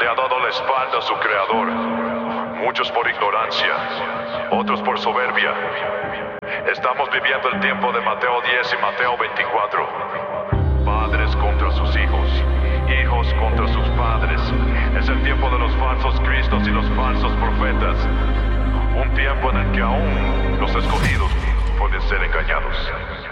ha dado la espalda a su creador. Muchos por ignorancia, otros por soberbia. Estamos viviendo el tiempo de Mateo 10 y Mateo 24. Padres contra sus hijos, hijos contra sus padres. Es el tiempo de los falsos cristos y los falsos profetas. Un tiempo en el que aún los escogidos pueden ser engañados.